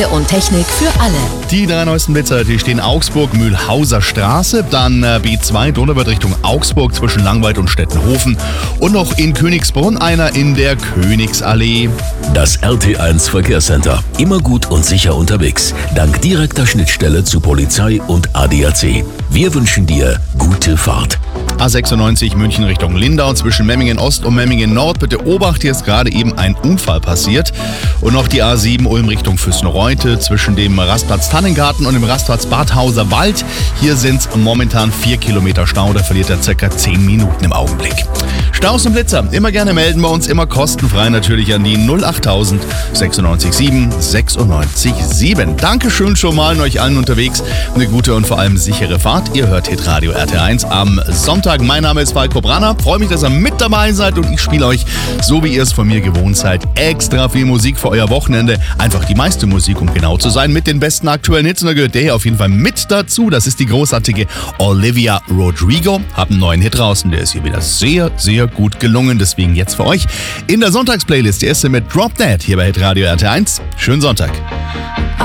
und Technik für alle. Die 3 neuesten Blitzer, die stehen Augsburg-Mühlhauser Straße, dann B2 Donauwörth Richtung Augsburg zwischen Langweid und Stettenhofen und noch in Königsbrunn einer in der Königsallee. Das RT1 Verkehrscenter. Immer gut und sicher unterwegs. Dank direkter Schnittstelle zu Polizei und ADAC. Wir wünschen dir gute Fahrt. A96 München Richtung Lindau zwischen Memmingen Ost und Memmingen Nord. Bitte Obacht, hier ist gerade eben ein Unfall passiert. Und noch die A7 Ulm Richtung Füssen-Reute zwischen dem Rastplatz Tannengarten und dem Rastplatz Badhauser Wald. Hier sind es momentan 4 Kilometer Stau, da verliert er ca. 10 Minuten im Augenblick. Staus und Blitzer, immer gerne melden bei uns, immer kostenfrei natürlich an die 08000 96 7 96 7. Dankeschön schon mal an euch allen unterwegs. Eine gute und vor allem sichere Fahrt. Ihr hört Hitradio RT1 am Sonntag. Mein Name ist Falco Branner. Freue mich, dass ihr mit dabei seid und ich spiele euch, so wie ihr es von mir gewohnt seid, extra viel Musik für euer Wochenende. Einfach die meiste Musik, um genau zu sein, mit den besten aktuellen Hits. Und da gehört der hier auf jeden Fall mit dazu. Das ist die großartige Olivia Rodrigo. Hab einen neuen Hit draußen. Der ist hier wieder sehr, sehr gut gelungen. Deswegen jetzt für euch in der Sonntagsplaylist. Die erste mit Drop Dead hier bei Hitradio RT1. Schönen Sonntag.